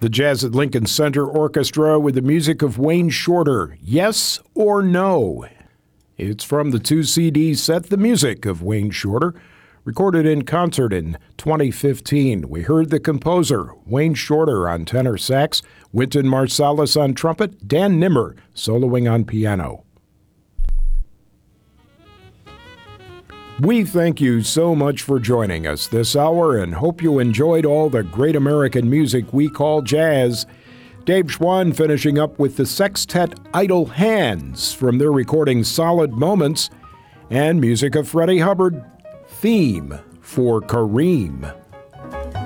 The Jazz at Lincoln Center Orchestra with the music of Wayne Shorter, Yes or No. It's from the 2-CD set, The Music of Wayne Shorter, recorded in concert in 2015. We heard the composer, Wayne Shorter, on tenor sax, Wynton Marsalis on trumpet, Dan Nimmer soloing on piano. We thank you so much for joining us this hour and hope you enjoyed all the great American music we call jazz. Dave Schwann finishing up with the sextet Idle Hands from their recording Solid Moments, and music of Freddie Hubbard, Theme for Kareem.